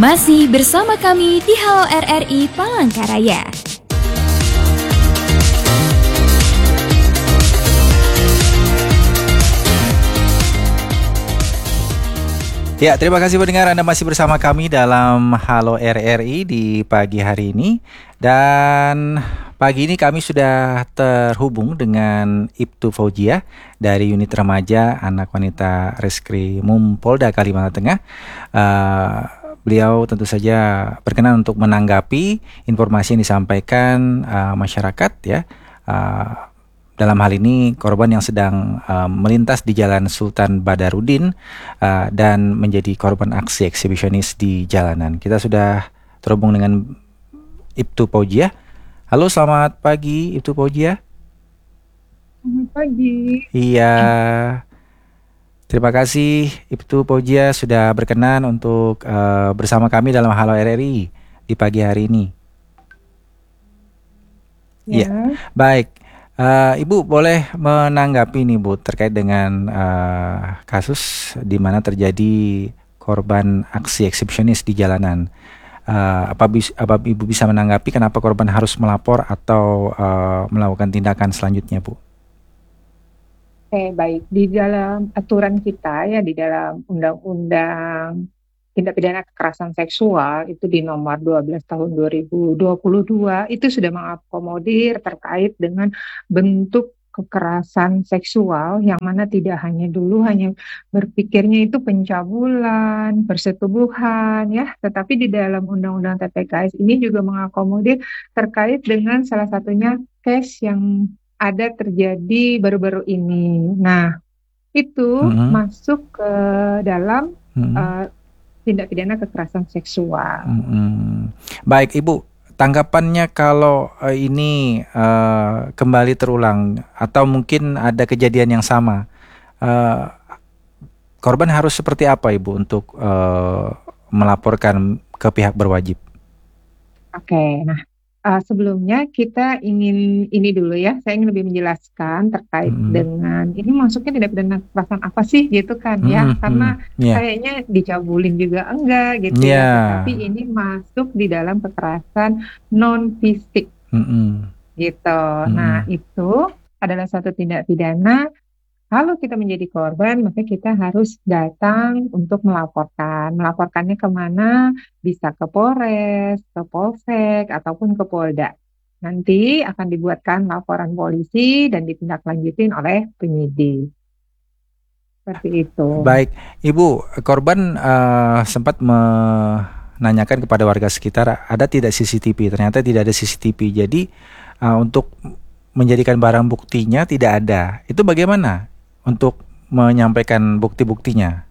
Masih bersama kami di Halo RRI Palangkaraya. Ya, terima kasih pendengar, Anda masih bersama kami dalam Halo RRI di pagi hari ini. Dan pagi ini kami sudah terhubung dengan Ibtu Fauzia dari Unit Remaja Anak Wanita Reskrimum Polda Kalimantan Tengah. Beliau tentu saja berkenan untuk menanggapi informasi yang disampaikan masyarakat ya. Dalam hal ini korban yang sedang melintas di Jalan Sultan Badarudin dan menjadi korban aksi eksibisionis di jalanan. Kita sudah terhubung dengan Ibtu Fauzia. Halo, selamat pagi Ibtu Fauzia. Selamat pagi. Iya, terima kasih Ibtu Fauzia sudah berkenan untuk bersama kami dalam Halo RRI di pagi hari ini. Iya, baik. Ibu boleh menanggapi nih Bu terkait dengan kasus di mana terjadi korban aksi eksibisionis di jalanan. Apa Ibu bisa menanggapi kenapa korban harus melapor atau melakukan tindakan selanjutnya, Bu? Oke, baik. Di dalam aturan kita ya, di dalam Undang-Undang Tindak Pidana Kekerasan Seksual itu di nomor 12 tahun 2022 itu sudah mengakomodir terkait dengan bentuk kekerasan seksual yang mana tidak hanya dulu hanya berpikirnya itu pencabulan, persetubuhan ya, tetapi di dalam Undang-Undang TPKS ini juga mengakomodir terkait dengan salah satunya case yang ada terjadi baru-baru ini. Nah, itu masuk ke dalam tindak pidana kekerasan seksual. Baik, Ibu, tanggapannya kalau ini kembali terulang atau mungkin ada kejadian yang sama, korban harus seperti apa, Ibu, untuk melaporkan ke pihak berwajib? Oke, nah sebelumnya kita ingin ini dulu ya, saya ingin lebih menjelaskan terkait dengan ini masuknya tindak pidana kekerasan apa sih gitu kan ya, karena kayaknya dicabulin juga enggak gitu ya, tapi ini masuk di dalam kekerasan non fisik gitu. Nah itu adalah satu tindak pidana. Kalau kita menjadi korban, maka kita harus datang untuk melaporkan. Melaporkannya kemana? Bisa ke Polres, ke Polsek, ataupun ke Polda. Nanti akan dibuatkan laporan polisi dan ditindaklanjutin oleh penyidik. Seperti itu. Baik, Ibu, korban sempat menanyakan kepada warga sekitar ada tidak CCTV. Ternyata tidak ada CCTV. Jadi untuk menjadikan barang buktinya tidak ada. Itu bagaimana untuk menyampaikan bukti-buktinya?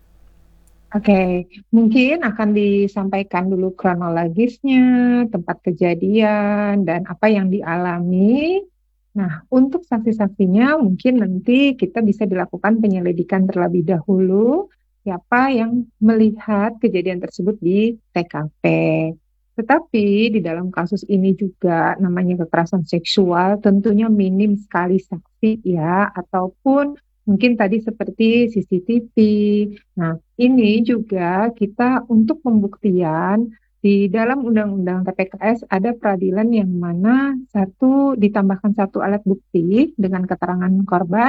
Oke, mungkin akan disampaikan dulu kronologisnya, tempat kejadian, dan apa yang dialami. Nah, untuk saksi-saksinya mungkin nanti kita bisa dilakukan penyelidikan terlebih dahulu, siapa yang melihat kejadian tersebut di TKP. Tetapi di dalam kasus ini juga namanya kekerasan seksual, tentunya minim sekali saksi ya, ataupun mungkin tadi seperti CCTV. Nah, ini juga kita untuk pembuktian di dalam Undang-Undang TPKS ada peradilan yang mana ditambahkan satu alat bukti dengan keterangan korban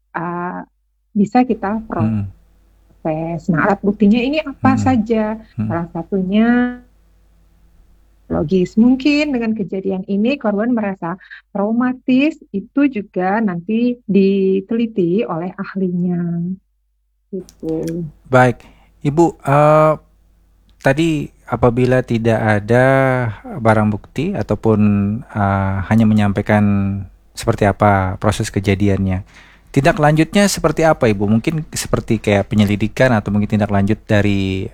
bisa kita proses. Nah, alat buktinya ini apa saja? Salah satunya logis. Mungkin dengan kejadian ini korban merasa traumatis, itu juga nanti diteliti oleh ahlinya. Gitu. Baik, Ibu, tadi apabila tidak ada barang bukti ataupun hanya menyampaikan seperti apa proses kejadiannya, tindak lanjutnya seperti apa, Ibu? Mungkin seperti kayak penyelidikan atau mungkin tindak lanjut dari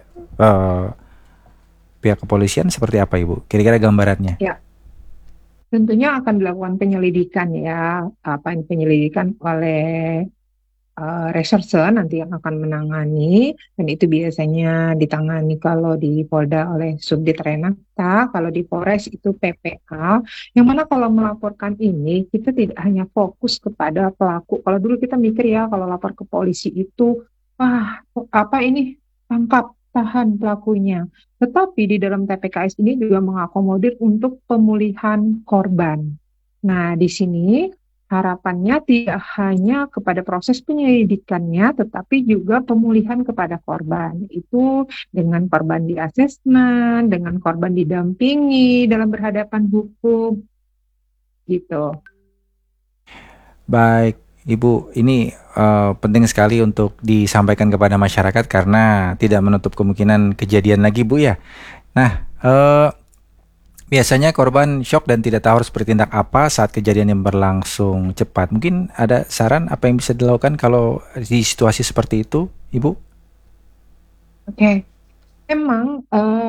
pihak kepolisian seperti apa, Ibu? Kira-kira gambarannya? Ya, tentunya akan dilakukan penyelidikan ya, penyelidikan oleh reserse nanti yang akan menangani, dan itu biasanya ditangani kalau di Polda oleh Subdit Renakta, kalau di Polres itu PPA, yang mana kalau melaporkan ini kita tidak hanya fokus kepada pelaku. Kalau dulu kita mikir ya kalau lapor ke polisi itu, wah apa ini tangkap tahan pelakunya. Tetapi di dalam TPKS ini juga mengakomodir untuk pemulihan korban. Nah, di sini harapannya tidak hanya kepada proses penyelidikannya, tetapi juga pemulihan kepada korban. Itu dengan korban di asesmen, dengan korban didampingi dalam berhadapan hukum, gitu. Baik, Ibu, ini penting sekali untuk disampaikan kepada masyarakat karena tidak menutup kemungkinan kejadian lagi, Bu ya. Nah, biasanya korban shock dan tidak tahu harus bertindak apa saat kejadian yang berlangsung cepat. Mungkin ada saran apa yang bisa dilakukan kalau di situasi seperti itu, Ibu? Oke. Memang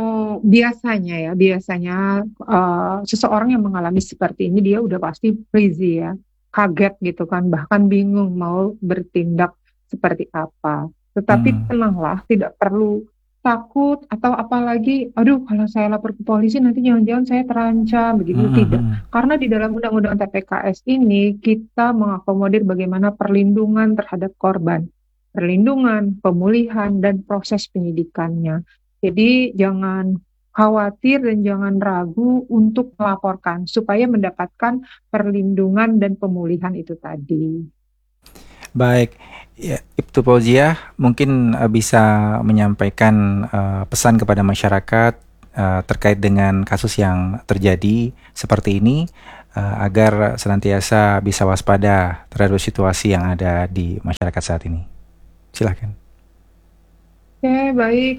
biasanya seseorang yang mengalami seperti ini dia udah pasti freeze ya, kaget gitu kan, bahkan bingung mau bertindak seperti apa. Tetapi Hmm. tenanglah, tidak perlu takut atau apalagi, aduh kalau saya lapor ke polisi nanti jangan-jangan saya terancam begitu, Hmm, tidak. hmm. Karena di dalam Undang-Undang TPKS ini kita mengakomodir bagaimana perlindungan terhadap korban, perlindungan, pemulihan, dan proses penyidikannya. Jadi jangan khawatir dan jangan ragu untuk melaporkan supaya mendapatkan perlindungan dan pemulihan itu tadi. Baik, ya, Ibtu Fauzia mungkin bisa menyampaikan pesan kepada masyarakat terkait dengan kasus yang terjadi seperti ini agar senantiasa bisa waspada terhadap situasi yang ada di masyarakat saat ini. Silakan. Oke, baik.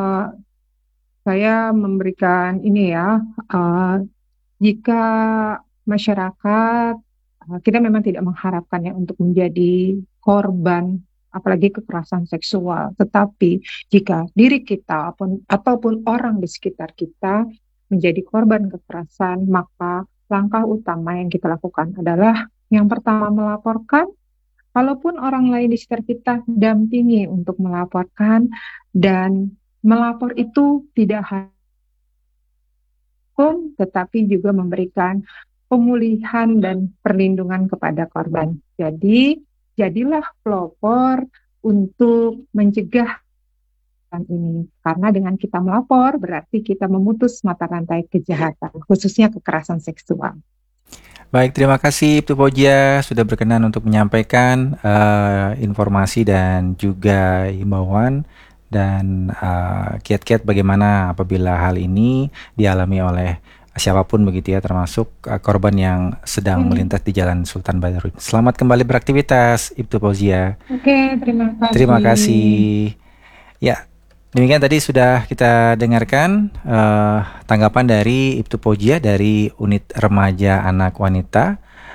Saya memberikan ini ya, jika masyarakat, kita memang tidak mengharapkan ya untuk menjadi korban, apalagi kekerasan seksual. Tetapi jika diri kita ataupun orang di sekitar kita menjadi korban kekerasan, maka langkah utama yang kita lakukan adalah yang pertama melaporkan. Kalaupun orang lain di sekitar kita dampingi untuk melaporkan, dan melapor itu tidak hanya hukum, tetapi juga memberikan pemulihan dan perlindungan kepada korban. Jadi, jadilah pelopor untuk mencegah ini. Karena dengan kita melapor, berarti kita memutus mata rantai kejahatan, khususnya kekerasan seksual. Baik, terima kasih Ibtu Fauzia sudah berkenan untuk menyampaikan informasi dan juga himbauan dan kiat-kiat bagaimana apabila hal ini dialami oleh siapapun begitu ya, termasuk korban yang sedang melintas di Jalan Sultan Badarudin. Selamat kembali beraktivitas Ibtu Fauzia. Oke, terima kasih. Terima kasih. Ya, demikian tadi sudah kita dengarkan tanggapan dari Ibtu Fauzia dari Unit Remaja Anak Wanita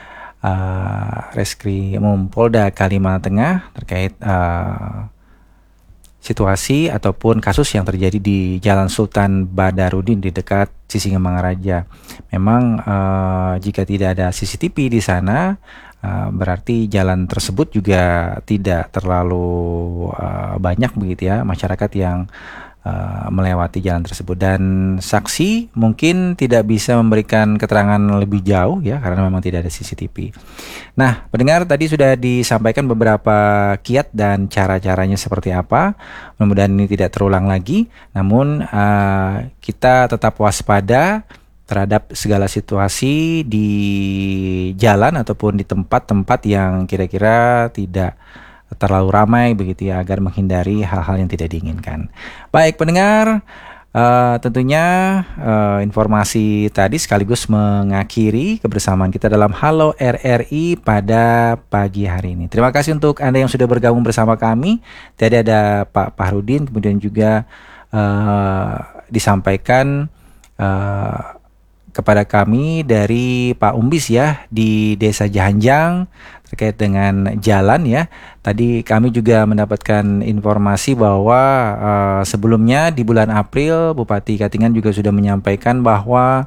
Reskrimum Polda Kalimantan Tengah terkait situasi ataupun kasus yang terjadi di Jalan Sultan Badarudin di dekat Sisingamangaraja. Memang jika tidak ada CCTV di sana, berarti jalan tersebut juga tidak terlalu banyak begitu ya masyarakat yang melewati jalan tersebut, dan saksi mungkin tidak bisa memberikan keterangan lebih jauh ya karena memang tidak ada CCTV. Nah, pendengar, tadi sudah disampaikan beberapa kiat dan cara-caranya seperti apa. Mudah-mudahan ini tidak terulang lagi. Namun kita tetap waspada terhadap segala situasi di jalan ataupun di tempat-tempat yang kira-kira tidak terlalu ramai begitu ya, agar menghindari hal-hal yang tidak diinginkan. Baik pendengar, tentunya informasi tadi sekaligus mengakhiri kebersamaan kita dalam Halo RRI pada pagi hari ini. Terima kasih untuk Anda yang sudah bergabung bersama kami. Tadi ada Pak Fahrudin, kemudian juga disampaikan kepada kami dari Pak Umbis ya di Desa Jahanjang terkait dengan jalan ya. Tadi kami juga mendapatkan informasi bahwa sebelumnya di bulan April Bupati Katingan juga sudah menyampaikan bahwa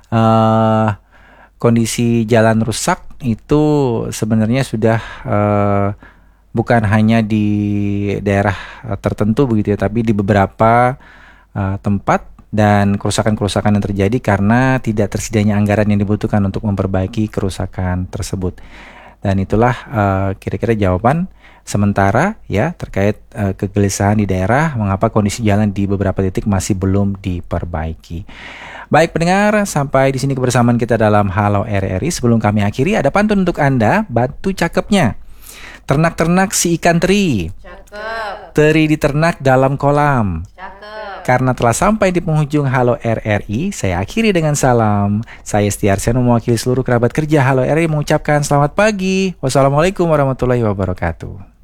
kondisi jalan rusak itu sebenarnya sudah bukan hanya di daerah tertentu begitu ya, tapi di beberapa tempat, dan kerusakan-kerusakan yang terjadi karena tidak tersedianya anggaran yang dibutuhkan untuk memperbaiki kerusakan tersebut. Dan itulah kira-kira jawaban sementara ya terkait kegelisahan di daerah mengapa kondisi jalan di beberapa titik masih belum diperbaiki. Baik pendengar, sampai di sini kebersamaan kita dalam Halo RRI. Sebelum kami akhiri, ada pantun untuk Anda, batu cakepnya. Ternak-ternak si ikan teri. Cakep. Teri diternak dalam kolam. Cakep. Karena telah sampai di penghujung Halo RRI, saya akhiri dengan salam. Saya Setiarsyano mewakili seluruh kerabat kerja Halo RRI mengucapkan selamat pagi. Wassalamualaikum warahmatullahi wabarakatuh.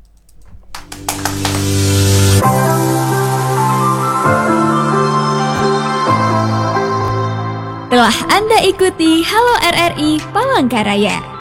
Telah Anda ikuti Halo RRI Palangkaraya.